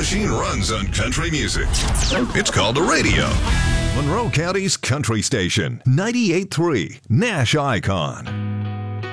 machine runs on country music. It's called a radio. Monroe County's country station, 98.3 Nash Icon.